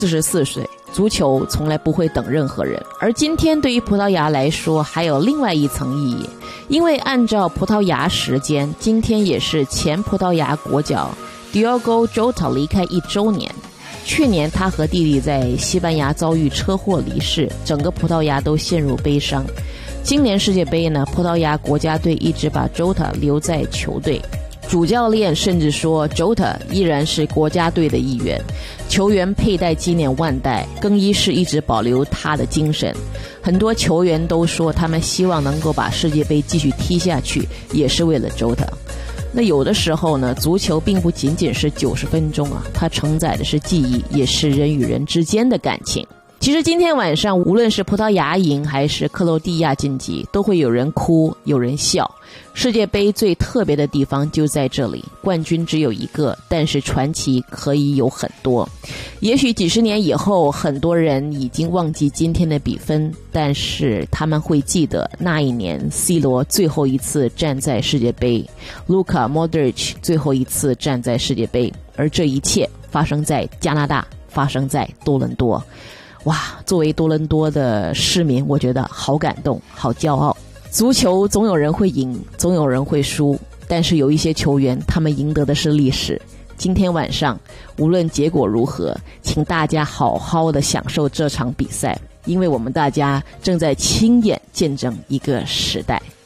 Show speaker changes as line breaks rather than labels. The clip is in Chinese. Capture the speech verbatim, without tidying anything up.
四十四岁，足球从来不会等任何人。而今天对于葡萄牙来说还有另外一层意义，因为按照葡萄牙时间，今天也是前葡萄牙国脚 Diogo Jota 离开一周年。去年他和弟弟在西班牙遭遇车祸离世，整个葡萄牙都陷入悲伤。今年世界杯呢，葡萄牙国家队一直把 Jota 留在球队，主教练甚至说 Jota 依然是国家队的一员，球员佩戴纪念腕带，更衣室一直保留他的精神。很多球员都说他们希望能够把世界杯继续踢下去，也是为了 Jota。那有的时候呢，足球并不仅仅是九十分钟啊，它承载的是记忆，也是人与人之间的感情。其实今天晚上无论是葡萄牙赢还是克罗地亚晋级，都会有人哭有人笑。世界杯最特别的地方就在这里，冠军只有一个，但是传奇可以有很多。也许几十年以后，很多人已经忘记今天的比分，但是他们会记得那一年 C 罗最后一次站在世界杯，卢卡莫德里奇最后一次站在世界杯，而这一切发生在加拿大，发生在多伦多。哇，作为多伦多的市民，我觉得好感动，好骄傲。足球总有人会赢，总有人会输，但是有一些球员，他们赢得的是历史。今天晚上，无论结果如何，请大家好好的享受这场比赛，因为我们大家正在亲眼见证一个时代。